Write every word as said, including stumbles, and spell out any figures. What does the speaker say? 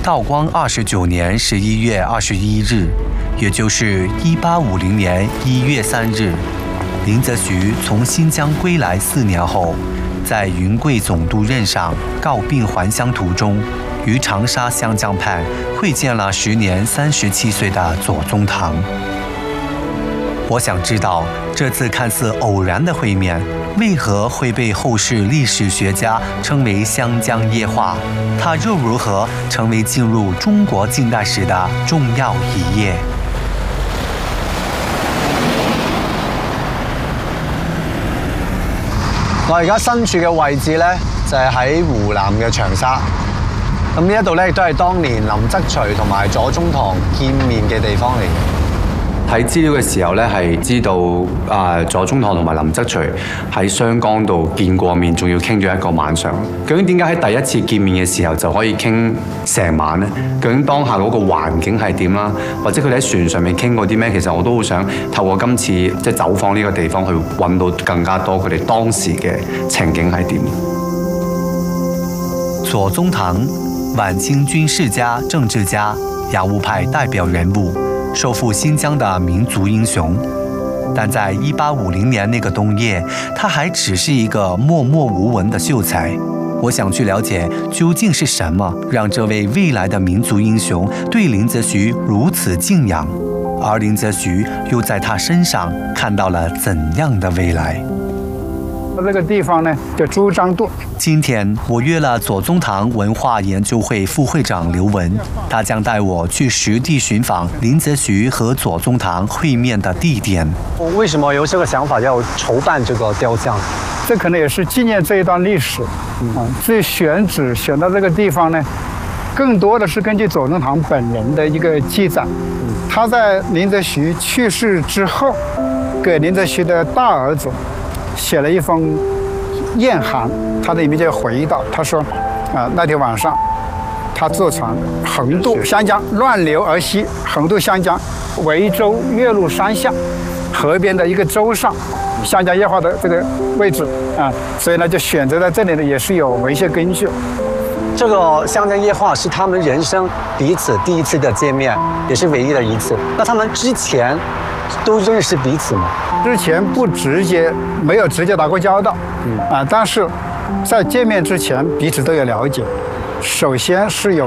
道光二十九年十一月二十一日，也就是一八五零年一月三日，林则徐从新疆归来四年后，在云贵总督任上告病还乡途中，于长沙湘江畔会见了时年三十七岁的左宗棠。我想知道这次看似偶然的会面，为何会被后世历史学家称为湘江夜话？它又如何成为进入中國近代史的重要一頁？ 我而家身處嘅位置咧，就係喺湖南嘅長沙。咁呢一度咧，亦都係當年林則徐同埋左宗棠見面嘅地方嚟嘅。 睇資料嘅時候咧，係知道啊左宗棠同埋林則徐喺湘江度見過面，仲要傾咗一個晚上。究竟點解喺第一次見面嘅時候就可以傾成晚呢？究竟當下嗰個環境係點啦？或者佢哋喺船上面傾過啲咩？其實我都好想透過今次即係走訪呢個地方去揾到更加多佢哋當時嘅情景係點。 左宗棠，晚清軍事家、政治家，洋務派代表人物。收復新疆的民族英雄，但在一八五零年那個冬夜，他還只是一個默默無聞的秀才。我想去了解究竟是什麼讓這位未來的民族英雄對林則徐如此敬仰，而林則徐又在他身上看到了怎樣的未來？ 這個地方呢叫朱張渡。 今天我約了左宗棠文化研究會副會長劉文，他將帶我去實地尋訪林則徐和左宗棠會面的地點。 為什麼有這個想法要籌辦這個雕像？ 這可能也是紀念這一段歷史。啊，至於選址選到這個地方呢，更多的是根據左宗棠本人的一個記載。他在林則徐去世之後，給林則徐的大兒子寫了一封唁函，他的裡面就回憶到，他說，啊，那天晚上，他坐船橫渡湘江，亂流而西，橫渡湘江，維州岳麓山下河邊的一個洲上，湘江夜話的這個位置啊，所以呢就選擇在這裡呢，也是有文學根據。 這個湘江夜話是他們人生彼此第一次的見面，也是唯一的一次。那他們之前都認識彼此嗎？ 之前不直接，沒有直接打過交道，嗯啊，但是在見面之前彼此都有了解。首先是有